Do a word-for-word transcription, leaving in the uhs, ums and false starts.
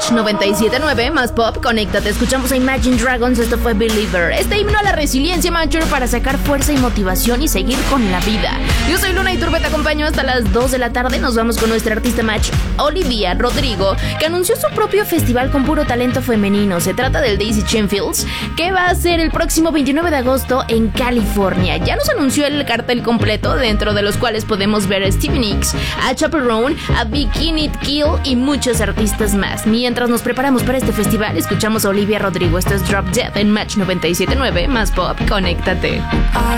Match noventa y siete punto nueve, más pop, conéctate. Escuchamos a Imagine Dragons, esto fue Believer. Este himno a la resiliencia, Mature, para sacar fuerza y motivación y seguir con la vida. Yo soy Luna y Turbe, te acompaño hasta las dos de la tarde. Nos vamos con nuestra artista Match, Olivia Rodrigo, que anunció su propio festival con puro talento femenino. Se trata del Daisy Chain Fields, que va a ser el próximo veintinueve de agosto en California. Ya nos anunció el cartel completo, dentro de los cuales podemos ver a Stevie Nicks, a Chaperone, a Bikini Kill y muchos artistas más. Mientras nos preparamos para este festival, escuchamos a Olivia Rodrigo. Esto es Drop Dead en Match noventa y siete punto nueve, más pop, conéctate. I